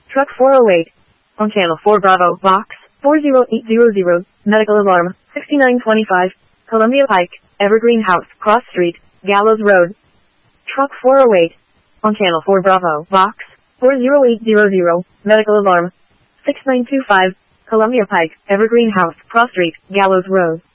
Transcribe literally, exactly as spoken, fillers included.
Truck four oh eight. On Channel four Bravo, Box four oh eight hundred, medical alarm, sixty-nine twenty-five, Columbia Pike, Evergreen House, Cross Street, Gallows Road. Truck four oh eight. On Channel four Bravo, Box four oh eight hundred, medical alarm, six nine two five, Columbia Pike, Evergreen House, Cross Street, Gallows Road.